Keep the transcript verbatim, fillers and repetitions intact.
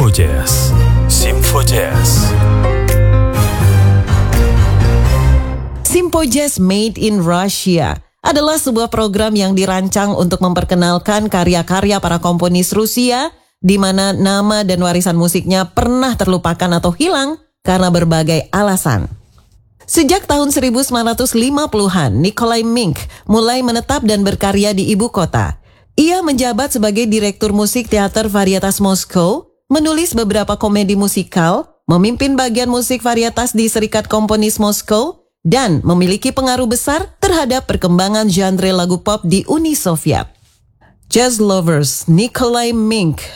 Simfo Jazz. Simfo Jazz. Simfo Jazz Made in Russia adalah sebuah program yang dirancang untuk memperkenalkan karya-karya para komponis Rusia di mana nama dan warisan musiknya pernah terlupakan atau hilang karena berbagai alasan. Sejak tahun seribu sembilan ratus lima puluhan, Nikolai Mink mulai menetap dan berkarya di ibu kota. Ia menjabat sebagai direktur musik teater varietas Moskow, menulis beberapa komedi musikal, memimpin bagian musik varietas di Serikat Komponis Moskow, dan memiliki pengaruh besar terhadap perkembangan genre lagu pop di Uni Soviet. Jazz lovers, Nikolai Mink